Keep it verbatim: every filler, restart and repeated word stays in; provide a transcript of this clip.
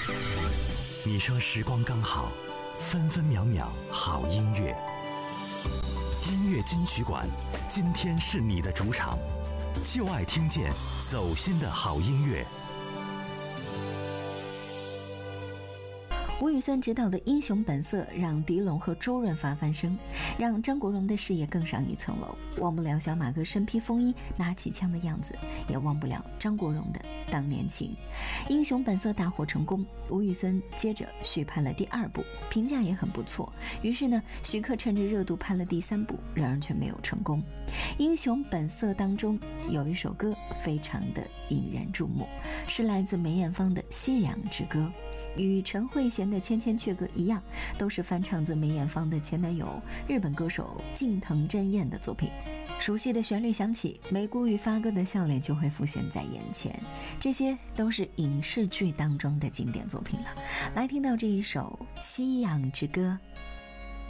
你说时光刚好，分分秒秒好音乐。音乐金曲馆，今天是你的主场，就爱听见走心的好音乐。 吴宇森执导的《英雄本色》让狄龙和周润发翻身，让张国荣的事业更上一层楼。忘不了小马哥身披风衣拿起枪的样子，也忘不了张国荣的当年情。《英雄本色》大获成功，吴宇森接着续拍了第二部，评价也很不错。于是呢，徐克趁着热度拍了第三部，然而却没有成功。《英雄本色》当中有一首歌非常的引人注目，是来自梅艳芳的《夕阳之歌》。与陈慧娴的《千千阙歌》一样，都是翻唱自梅艳芳的前男友日本歌手近藤真彦的作品。熟悉的旋律响起，梅姑与发哥的笑脸就会浮现在眼前，这些都是影视剧当中的经典作品了。来听到这一首《夕阳之歌》。